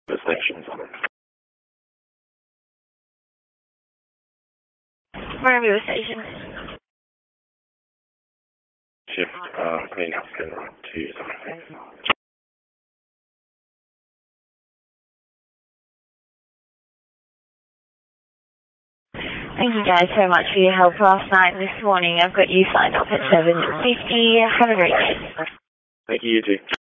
Stations. Marine Station. Shift, clean up to Thank you guys so much for your help last night and this morning. I've got you signed up at 7:50. Have a great day. Thank you, you too.